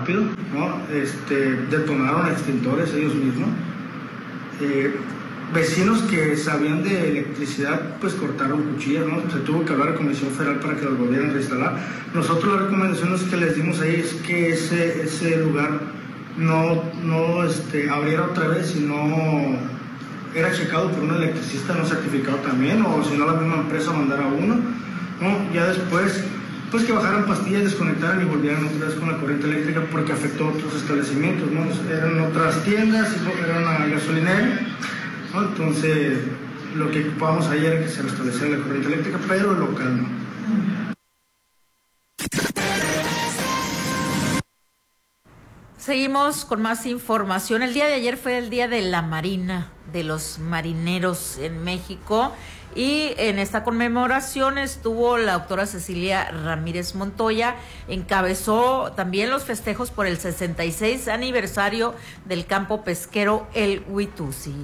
rápido, ¿no? Detonaron extintores ellos mismos. Vecinos que sabían de electricidad, pues cortaron cuchillas, ¿no? Se tuvo que hablar a la Comisión Federal para que los volvieran a reinstalar. Nosotros las recomendaciones que les dimos ahí es que ese lugar no abriera otra vez si no era checado por un electricista no certificado también, o si no la misma empresa mandara uno, ¿no? Ya después, pues que bajaran pastillas, desconectaran y volvieran otra vez con la corriente eléctrica, porque afectó a otros establecimientos, ¿no? Eran otras tiendas, era una gasolinera, ¿no? Entonces lo que ocupábamos ayer era que se restableciera la corriente eléctrica, pero local no. Seguimos con más información. El día de ayer fue el Día de la Marina, de los marineros en México, y en esta conmemoración estuvo la doctora Cecilia Ramírez Montoya, encabezó también los festejos por el 66 aniversario del campo pesquero El Huitusi.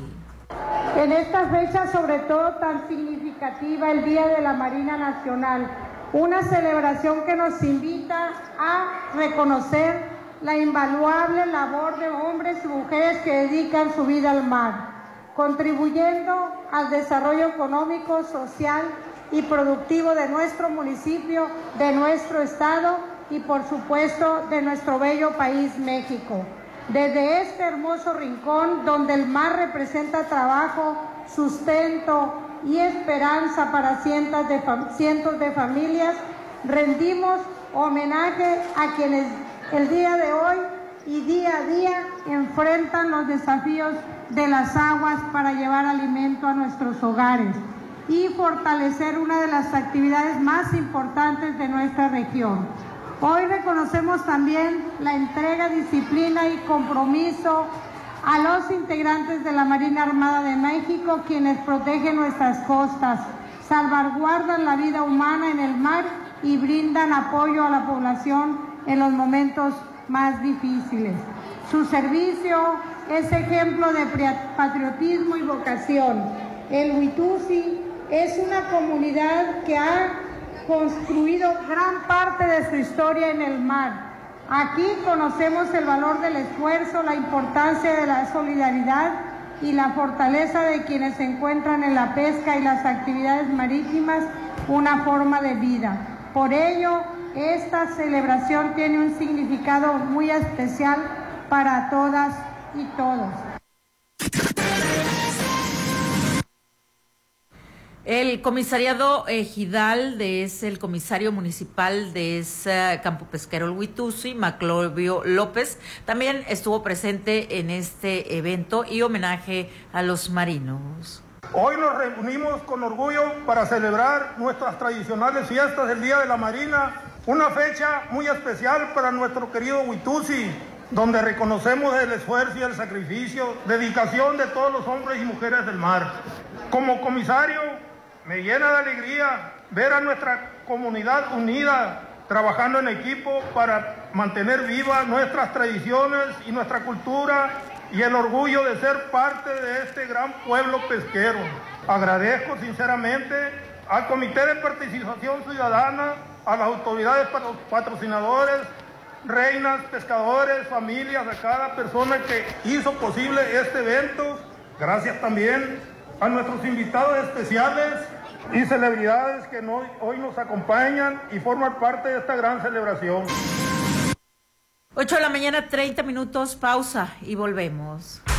En esta fecha, sobre todo tan significativa, el Día de la Marina Nacional, una celebración que nos invita a reconocer la invaluable labor de hombres y mujeres que dedican su vida al mar, contribuyendo al desarrollo económico, social y productivo de nuestro municipio, de nuestro estado y por supuesto de nuestro bello país México. Desde este hermoso rincón donde el mar representa trabajo, sustento y esperanza para cientos de familias, rendimos homenaje a quienes el día de hoy y día a día enfrentan los desafíos de las aguas para llevar alimento a nuestros hogares y fortalecer una de las actividades más importantes de nuestra región. Hoy reconocemos también la entrega, disciplina y compromiso a los integrantes de la Marina Armada de México, quienes protegen nuestras costas, salvaguardan la vida humana en el mar y brindan apoyo a la población en los momentos más difíciles. Su servicio es ejemplo de patriotismo y vocación. El Huitusi es una comunidad que ha construido gran parte de su historia en el mar. Aquí conocemos el valor del esfuerzo, la importancia de la solidaridad y la fortaleza de quienes se encuentran en la pesca y las actividades marítimas una forma de vida. Por ello, esta celebración tiene un significado muy especial para todas y todos. El comisariado ejidal es el comisario municipal de ese campo pesquero El Huitusi, Maclovio López, también estuvo presente en este evento y homenaje a los marinos. Hoy nos reunimos con orgullo para celebrar nuestras tradicionales fiestas del Día de la Marina, una fecha muy especial para nuestro querido Huitusi, donde reconocemos el esfuerzo y el sacrificio, dedicación de todos los hombres y mujeres del mar. Como comisario, me llena de alegría ver a nuestra comunidad unida, trabajando en equipo para mantener vivas nuestras tradiciones y nuestra cultura y el orgullo de ser parte de este gran pueblo pesquero. Agradezco sinceramente al Comité de Participación Ciudadana, a las autoridades patrocinadores, reinas, pescadores, familias, a cada persona que hizo posible este evento. Gracias también a nuestros invitados especiales y celebridades que hoy nos acompañan y forman parte de esta gran celebración. 8 de la mañana, 30 minutos, pausa y volvemos.